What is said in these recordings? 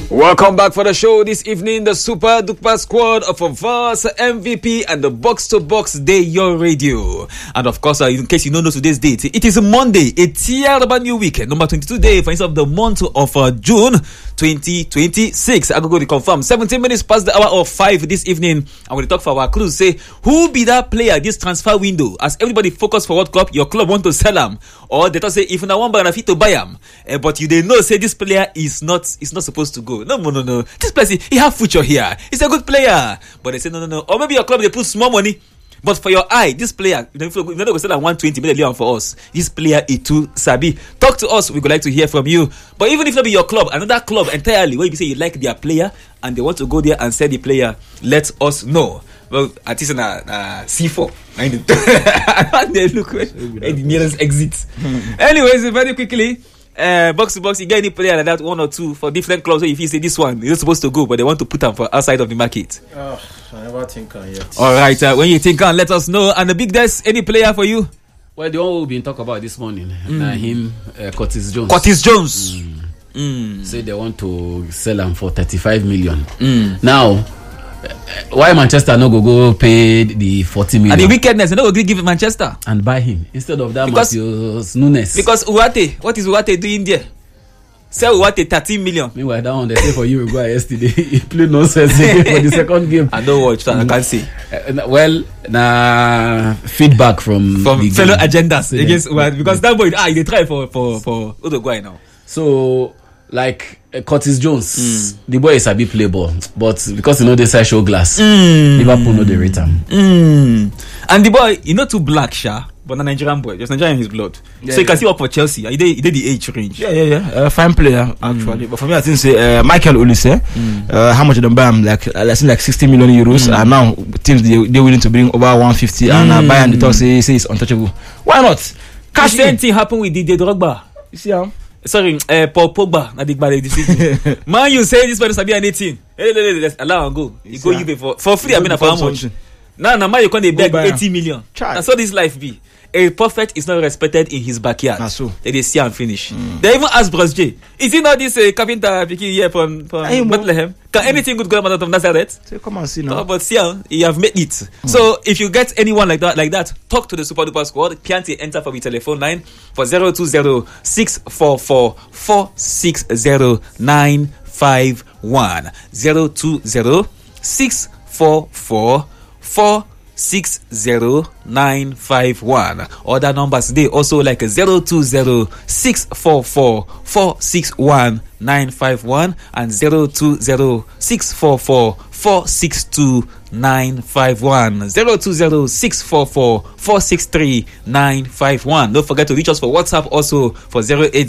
Welcome back for the show this evening. The Super Duper Squad of Avas, MVP, and the Box to Box Day Your Radio. And of course, in case you don't know today's date, it is Monday, a terrible new week, number 22 day for instance of the month of June 2026. I go to confirm 17 minutes past the hour of 5 this evening. I'm going to talk for our crew. Say who be that player this transfer window? As everybody focus for World Cup, your club want to sell them, or they talk say if you want buy fit to buy them, but you they know say this player is not supposed to go. No. This player, he have future here. He's a good player. But they say no. Or maybe your club, they put small money. But for your eye, this player, if you're not going to sell at 120 million for us, this player is too sabi. Talk to us. We would like to hear from you. But even if not be your club, another club entirely, where you say you like their player and they want to go there and sell the player, let us know. Well, at least C4. And they look at the nearest exit. Anyways, very quickly. Box to box, you get any player like that, one or two for different clubs. So if you say this one is not supposed to go, but they want to put them for outside of the market. I never think yet. All right, when you think on, let us know. And the big desk, any player for you? Well, the one we've been talking about this morning, him, Curtis Jones. Curtis Jones. Say they want to sell him for 35 million. Now, why Manchester no go pay the 40 million? And the wickedness, they no go give Manchester and buy him instead of that Matheus Nunes. Because Uwate, what is Uwate doing there? Sell Uwate 13 million. Meanwhile, that one they say for Uruguay yesterday, he played nonsense again for the second game. I don't watch that, I can't see. Well, feedback from the fellow agendas against Uwate, because that boy, they try for Uruguay now. So, like Curtis Jones, the boy is a bit play ball, but because they say show glass, Liverpool know they rate him. And the boy, too black, but a Nigerian boy, just Nigerian in his blood. So you can see up for Chelsea. He did the age range. Yeah. Fine player actually. But for me, I think say Michael Olise. How much of them buy him? Like 60 million euros. And now teams they're willing to bring over 150 and Bayern the talk say it's untouchable. Why not? Cash same thing happened with Didier Drogba. You see how? Sorry, Paul Pogba. I think by the decision. Man, you say this person sabi anything. Let's allow and go. You go you for free. I mean, for how much? Now, man, you can't beg 80 million. That's how this life be. A prophet is not respected in his backyard. So. They see and finish. They even ask Bros J, is he not this carpenter picking here from Bethlehem? Can anything good come out of Nazareth? So come and see now. No, but see, he have made it. So if you get anyone like that, talk to the Super Duper Squad. Can't enter for the telephone line for 020-644-460-951. 020-644-460-951. Other numbers today also like 020-644-461-951 and 020-644-462-951, 020-644-463-951. Don't forget to reach us for WhatsApp also for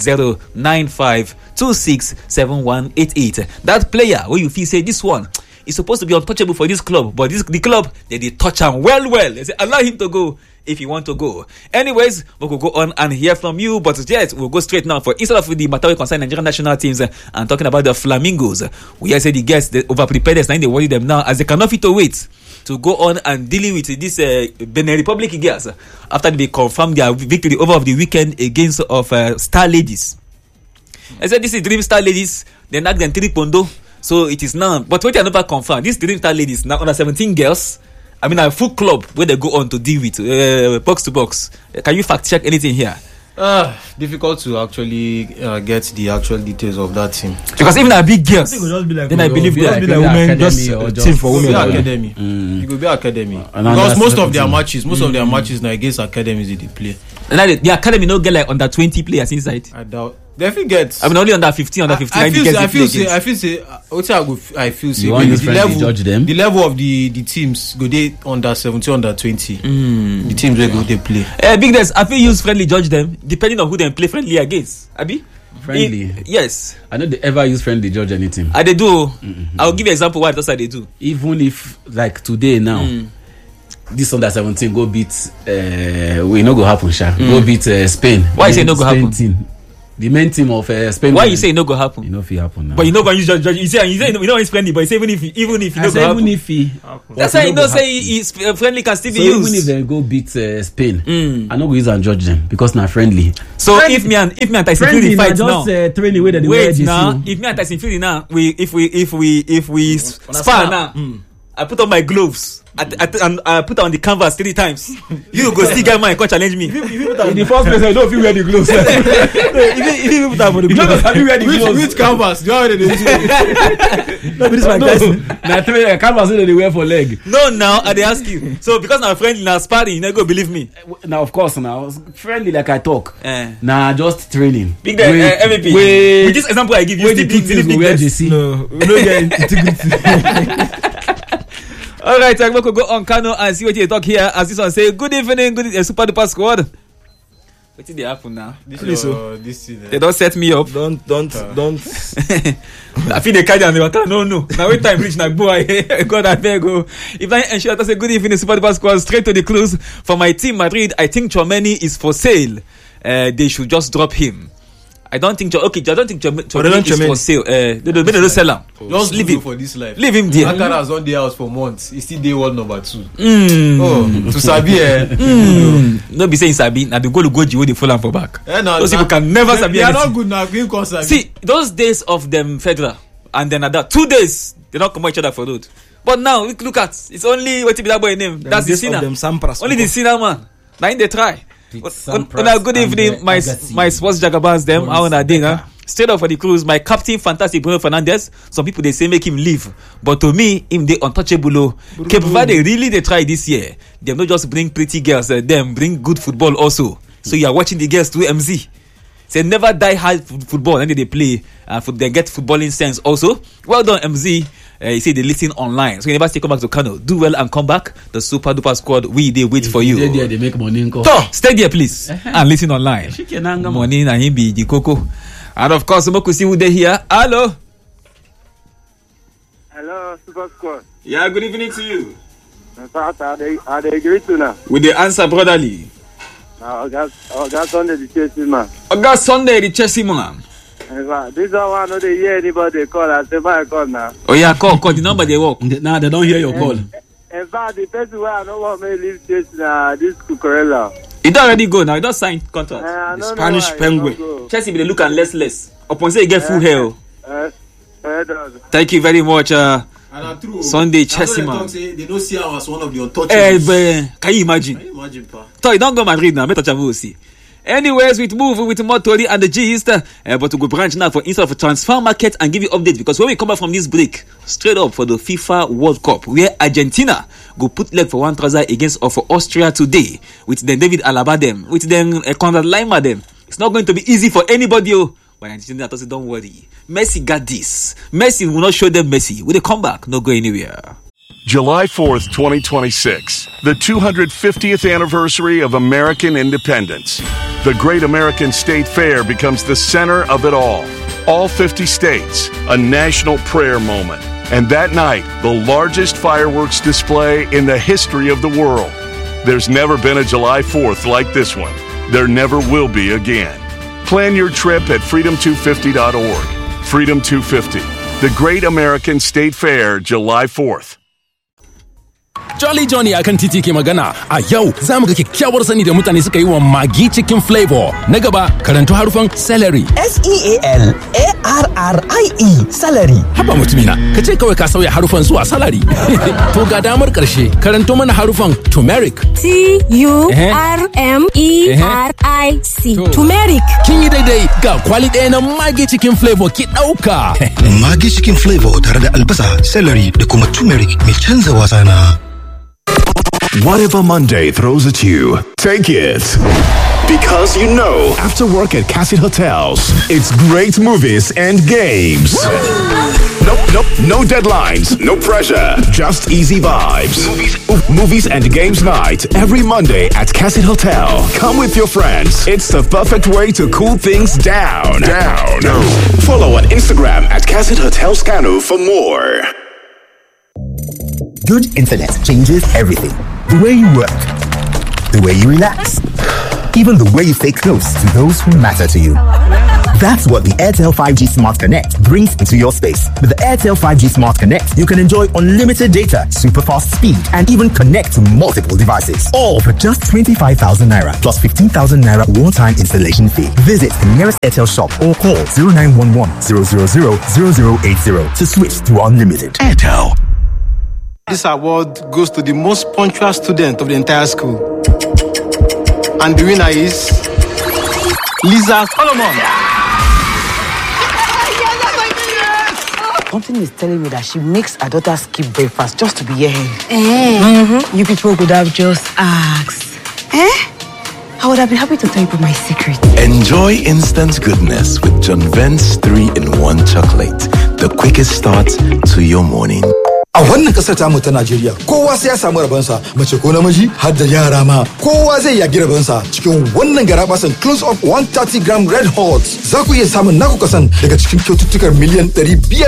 080-9526-7188. That player where you feel say this one is supposed to be untouchable for this club, but the club they touch him well. They say allow him to go if you want to go. Anyways, we will go on and hear from you, but yes, we'll go straight now for instead of the matter concern Nigerian national teams and talking about the Flamingos. We say the guests the over preparedness now they worry them now as they cannot fit to wait to go on and dealing with this Benin Republic girls after they confirmed their victory over of the weekend against of Star Ladies. I said this is Dream Star Ladies. They knocked them 3 pondo. So it is now, but what I never confirmed, these Dream Star Ladies now under 17 girls. I mean, a full club where they go on to deal with box to box. Can you fact check anything here? Difficult to actually get the actual details of that team. Because even a big girls, then I believe they will be like women, just team for women. Academy. It will be academy. Because most of their matches now against academies they play. And the academy no get like under 20 players inside. I doubt. They think get. I mean only under 15, under 15. I feel say. The level of the teams go they under 17, under 20. The teams where go they play. Big Des, I feel use friendly judge them depending on who they play friendly against. Abi? Friendly. Yes. I know they ever use friendly judge anything. They do. I'll give you an example why that's how they do. Even if like today now. This under 17 go beat we no go happen, Go beat Spain. Why is it no go happen? Team. The main team of Spain. Why you say it no go happen? You know if it happen now. But you know when you judge, you say you know it's friendly, but you say even if it no go happen. Even if he, that's why you know say it's friendly can still be so used. even if they go beat Spain, I no go use and judge them because na friendly. So if me and Tyson Fury fight now, training way that wait now. If me and Tyson Fury now, if we spar now, I put on my gloves. I put on the canvas 3 times. You go still get mine, come challenge me. In the first place, I don't know if you wear the gloves. If you put on the gloves, have you wear the gloves? Which canvas? Do you know what this is my Tyson. Now canvas they wear for leg. No, now I dey ask you. So because I'm friendly now sparring, you never go believe me. Now of course now friendly like I talk. Nah, just training. Big MVP. With this example I give you, still big JC. No, we don't get integrity. All right, I'm going to go on Kano and see what you talk here. As this one say, good evening, Super Duper Squad. What did they happen now? They don't set me up. Don't. I feel they carry on the water. No. Now wait time reach now, boy. God, I beg go. If I ensure that I say good evening, Super Duper Squad, straight to the close for my team Madrid. I think Tchouaméni is for sale. They should just drop him. I don't think Tchouaméni is for sale. They don't sell him. Just leave him him for this life. Leave him there. Ankara has on the house for months. He's still day one number 2. To Sabi, No be saying Sabi. Now the goal go the full and for back. Those people can never Sabi. They are not good now. Give Sabi. See those days of them Federer and then at that 2 days they don't come each other for road. But now look at it's only what be that boy name. That's the sinner. Only the sinner man. Now they try. Good evening, my sports jagabans. Them how on a dinner. Straight off for the cruise, my captain, fantastic Bruno Fernandes. Some people they say make him leave, but to me, him they untouchable. Cape Verde really they try this year. They not just bring pretty girls, them bring good football also. So you are watching the girls through MZ. Say never die hard football, and they play. They get footballing sense also. Well done, MZ. You say they listen online, so you never stay come back to Kano. Do well and come back. The Super Duper Squad, they wait for you. Stay there, they make money. Stay there, please, and listen online. Money and him be the cocoa. And of course, we could see who they here. Hello, Super Squad. Yeah, good evening to you. In fact, are they agree to now? With the answer, brotherly. I got Sunday the Chelsea man. I got Sunday the Chelsea man. In fact, this one I know they hear anybody call. I say my call now. Oh yeah, call the number they work. Nah, they don't hear your call. In fact, the person where I know what may leave Chelsea now, this Cucurella. It already go now. It don't sign contract. The Spanish Penguin. Chelsea be the look and less. Upon say you get full hair. Thank you very much. Sunday Chelsea man. They don't see us as one of the untouchables. Can you imagine? So you don't go Madrid now. Better travel see. Anyways, we move with more Tori and the gist, but we go branch now for inside of a transfer market and give you updates because when we come back from this break, straight up for the FIFA World Cup, where Argentina go put leg for 1 trouser against for Austria today with then David Alaba them, with then Konrad Laimer them. It's not going to be easy for anybody. But Argentina say don't worry, Messi got this. Messi will not show them Messi. Will they come back? Not go anywhere. July 4th, 2026, the 250th anniversary of American independence. The Great American State Fair becomes the center of it all. All 50 states, a national prayer moment. And that night, the largest fireworks display in the history of the world. There's never been a July 4th like this one. There never will be again. Plan your trip at freedom250.org. Freedom 250, the Great American State Fair, July 4th. Jolly Johnny akan titi ke magana a yau za mu ga kyakkyawar sani da mutane suka yi wa Maggi cikin flavor. Na gaba karanto harufan celery. SEALARRIE celery. Haba mutumina, ka ce kawai ka sauya harufan zuwa salary. To ga damar karshe karanto mana harufan turmeric. TURMERIC. Turmeric. Kin yi daidai ga kwali ɗaya na Maggi cikin flavor ki ɗauka. Maggi cikin flavor tare da albasa, celery da kuma turmeric mai canza wasa na. Whatever Monday throws at you, take it. Because you know, after work at Cassid Hotels, it's great movies and games. No deadlines, no pressure, just easy vibes. Movies and games night every Monday at Cassid Hotel. Come with your friends. It's the perfect way to cool things down. Follow on Instagram at Cassid Hotel Scano for more. Good internet changes everything. The way you work, the way you relax, even the way you stay close to those who matter to you. That's what the Airtel 5G Smart Connect brings into your space. With the Airtel 5G Smart Connect, you can enjoy unlimited data, super fast speed, and even connect to multiple devices. All for just 25,000 naira plus 15,000 naira one-time installation fee. Visit the nearest Airtel shop or call 0911 000 0080 to switch to unlimited. Airtel. This award goes to the most punctual student of the entire school. And the winner is Lisa Solomon. Something is telling me that she makes her daughter skip breakfast just to be here. You people could have just asked. I would have been happy to tell you my secret. Enjoy instant goodness with John Vent's 3-in-1 chocolate. The quickest start to your morning. A wannan kasar tamu ta Najeriya kowa sai ya samu rabansa mace ko namiji har da yara ma kowa zai yagi rabansa cikin wannan garabasan close up 130 gram red hot za ku iya samun naku kasan daga cikin kyaututtukar miliyan 500